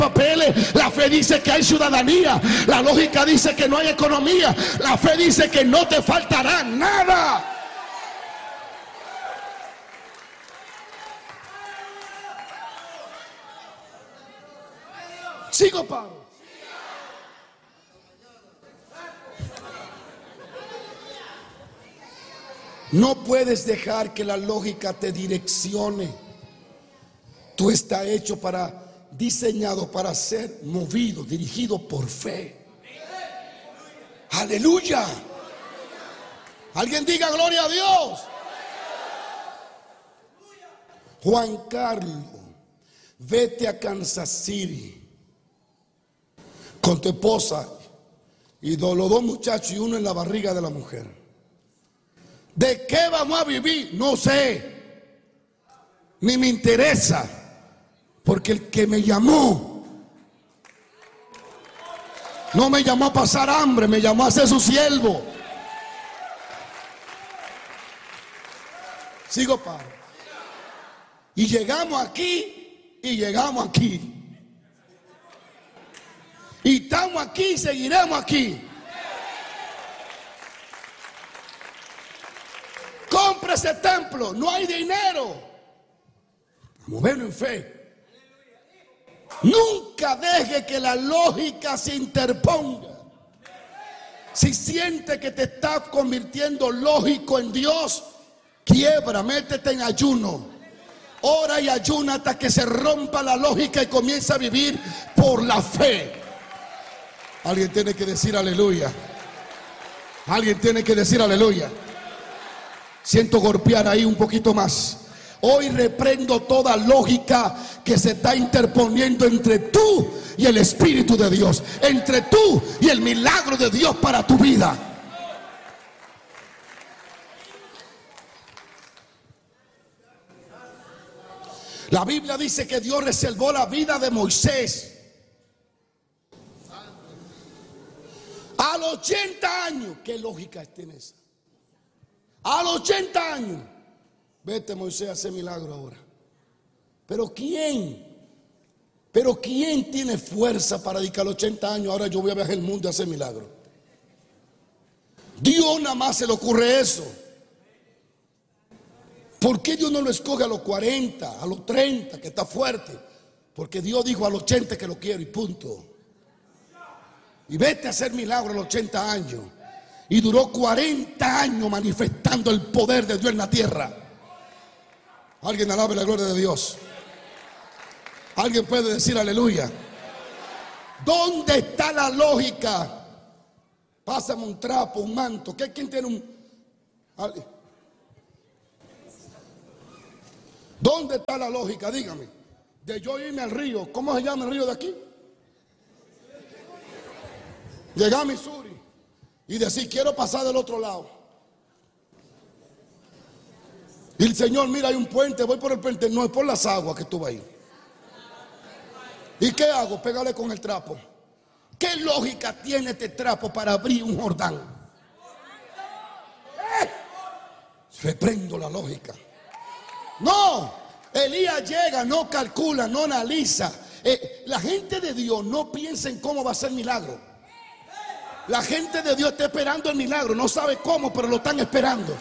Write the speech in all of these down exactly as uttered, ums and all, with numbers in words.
papeles. La fe dice que hay ciudadanía. La lógica dice que no hay economía. La fe dice que no te faltará nada. Sigo, Pablo. No puedes dejar que la lógica te direccione. Tú estás hecho para, diseñado para ser movido, dirigido por fe. Aleluya. Alguien diga gloria a Dios. Juan Carlos, vete a Kansas City con tu esposa y los dos muchachos y uno en la barriga de la mujer. ¿De qué vamos a vivir? No sé, ni me interesa, porque el que me llamó no me llamó a pasar hambre, me llamó a ser su siervo. Sigo, Pablo. Y llegamos aquí y llegamos aquí. Y estamos aquí y seguiremos aquí. Compra ese templo, no hay dinero. Moverlo en fe. Nunca deje que la lógica se interponga. Si siente que te estás convirtiendo lógico en Dios, quiebra, métete en ayuno. Ora y ayuna hasta que se rompa la lógica y comienza a vivir por la fe. Alguien tiene que decir aleluya. Alguien tiene que decir aleluya. Siento golpear ahí un poquito más. Hoy reprendo toda lógica que se está interponiendo entre tú y el Espíritu de Dios, entre tú y el milagro de Dios para tu vida. La Biblia dice que Dios reservó la vida de Moisés a los ochenta años. ¿Qué lógica tiene esa? A los ochenta años. Vete, Moisés, a hacer milagro ahora. Pero ¿quién? Pero ¿quién tiene fuerza para dedicar a los ochenta años? Ahora yo voy a viajar el mundo a hacer milagro. Dios nada más se le ocurre eso. ¿Por qué Dios no lo escoge a los cuarenta, a los treinta, que está fuerte? Porque Dios dijo a los ochenta que lo quiero y punto. Y vete a hacer milagro a los ochenta años. Y duró cuarenta años manifestando el poder de Dios en la tierra. Alguien alabe la gloria de Dios. Alguien puede decir aleluya. ¿Dónde está la lógica? Pásame un trapo, un manto. ¿Qué, ¿Quién tiene un? ¿Dónde está la lógica? Dígame. De yo irme al río. ¿Cómo se llama el río de aquí? Llegar a Missouri y decir quiero pasar del otro lado. Y el Señor, mira, hay un puente, voy por el puente. No, es por las aguas que estuve ahí. ¿Y qué hago? Pégale con el trapo. ¿Qué lógica tiene este trapo para abrir un Jordán? ¿Eh? Reprendo la lógica. No, Elías llega, no calcula, no analiza. Eh, la gente de Dios no piensa en cómo va a ser milagro. La gente de Dios está esperando el milagro. No sabe cómo, pero lo están esperando.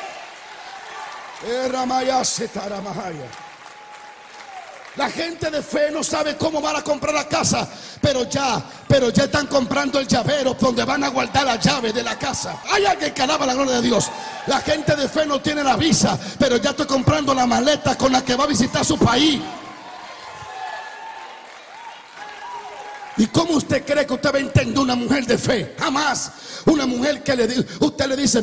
La gente de fe no sabe cómo van a comprar la casa, pero ya, pero ya están comprando el llavero donde van a guardar la llave de la casa. Hay alguien que alaba la gloria de Dios. La gente de fe no tiene la visa, pero ya estoy comprando la maleta con la que va a visitar su país. ¿Y cómo usted cree que usted va a entender una mujer de fe? Jamás. Una mujer que le, usted le dice,